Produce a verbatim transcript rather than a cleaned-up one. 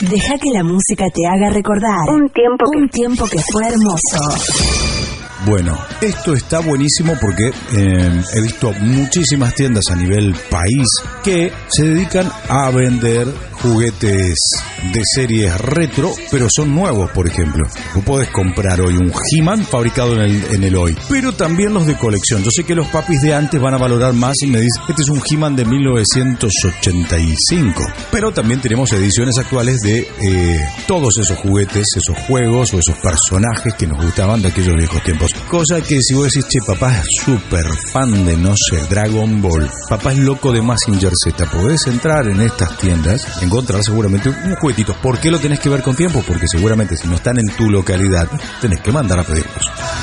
Deja que la música te haga recordar Un tiempo que... un tiempo que fue hermoso. Bueno, esto está buenísimo porque eh, he visto muchísimas tiendas a nivel país que se dedican a vender juguetes de series retro, pero son nuevos, por ejemplo. Tú podés comprar hoy un He-Man fabricado en el, en el hoy, pero también los de colección. Yo sé que los papis de antes van a valorar más y me dicen, este es un He-Man de mil novecientos ochenta y cinco. Pero también tenemos ediciones actuales de eh, todos esos juguetes, esos juegos o esos personajes que nos gustaban de aquellos viejos tiempos. Cosa que si vos decís, che, papá es súper fan de, no sé, Dragon Ball, papá es loco de Mazinger Z, podés entrar en estas tiendas, encontrar seguramente un juguetito. ¿Por qué lo tenés que ver con tiempo? Porque seguramente si no están en tu localidad, tenés que mandar a pedirlos.